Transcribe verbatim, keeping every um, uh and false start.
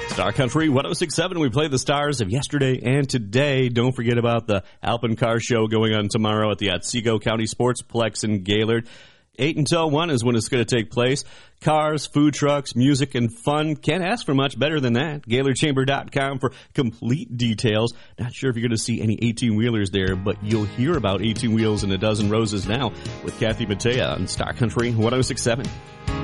Star Country one oh six point seven. We play the stars of yesterday and today. Don't forget about the Alpine Car Show going on tomorrow at the Otsego County Sportsplex in Gaylord. eight until one is when it's going to take place. Cars, food trucks, music, and fun. Can't ask for much better than that. Gaylord Chamber dot com for complete details. Not sure if you're going to see any eighteen-wheelers there, but you'll hear about eighteen wheels and a dozen roses now with Kathy Mattea on Star Country one oh six point seven.